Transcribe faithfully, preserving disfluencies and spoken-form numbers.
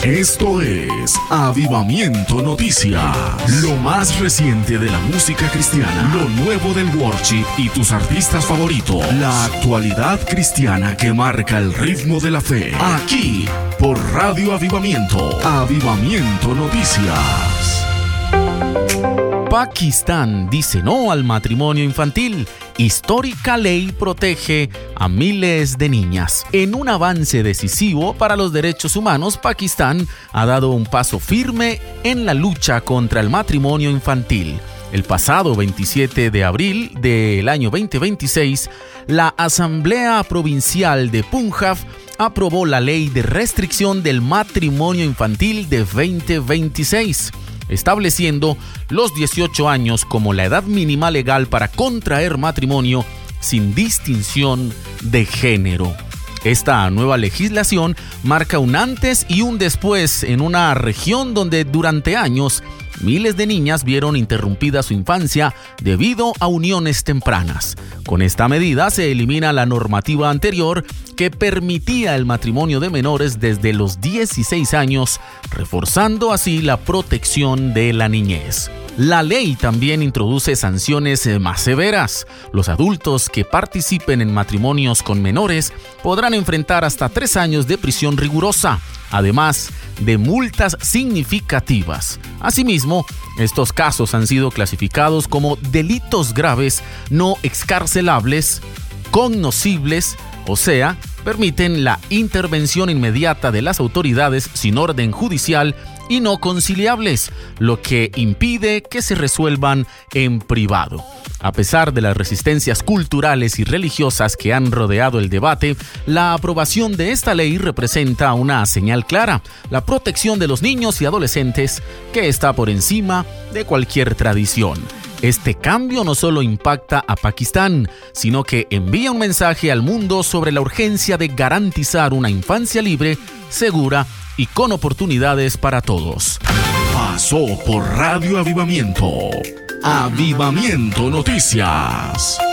Esto es Avivamiento Noticias, lo más reciente de la música cristiana, lo nuevo del worship y tus artistas favoritos, la actualidad cristiana que marca el ritmo de la fe, aquí por Radio Avivamiento, Avivamiento Noticias. Pakistán dice no al matrimonio infantil. Histórica ley protege a miles de niñas. En un avance decisivo para los derechos humanos, Pakistán ha dado un paso firme en la lucha contra el matrimonio infantil. El pasado veintisiete de abril del año veinte veintiséis, la Asamblea Provincial de Punjab aprobó la ley de restricción del matrimonio infantil de veinte veintiséis. Estableciendo los dieciocho años como la edad mínima legal para contraer matrimonio sin distinción de género. Esta nueva legislación marca un antes y un después en una región donde durante años miles de niñas vieron interrumpida su infancia debido a uniones tempranas. Con esta medida se elimina la normativa anterior que permitía el matrimonio de menores desde los dieciséis años, reforzando así la protección de la niñez. La ley también introduce sanciones más severas. Los adultos que participen en matrimonios con menores podrán enfrentar hasta tres años de prisión rigurosa, además de multas significativas. Asimismo, estos casos han sido clasificados como delitos graves no excarcelables, cognoscibles, o sea, permiten la intervención inmediata de las autoridades sin orden judicial y no conciliables, lo que impide que se resuelvan en privado. A pesar de las resistencias culturales y religiosas que han rodeado el debate, la aprobación de esta ley representa una señal clara: la protección de los niños y adolescentes, que está por encima de cualquier tradición. Este cambio no solo impacta a Pakistán, sino que envía un mensaje al mundo sobre la urgencia de garantizar una infancia libre, segura y con oportunidades para todos. Pasó por Radio Avivamiento, Avivamiento Noticias.